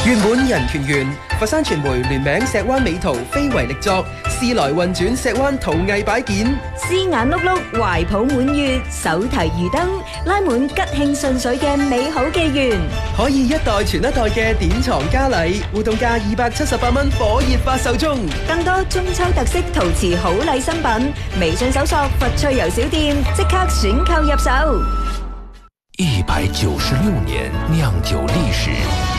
原本人團圓，佛山傳媒聯名石灣美圖非遺力作，時來運轉石灣陶藝擺件， 絲眼碌碌，懷抱滿月，手提魚燈，拉滿吉慶順水嘅美好紀元。 可以一代傳一代嘅典藏嘉禮，活動價278蚊，火熱發售中。 更多中秋特色陶瓷好禮新品，微信搜索佛趣遊小店，即刻選購入手。 196年釀酒歷史。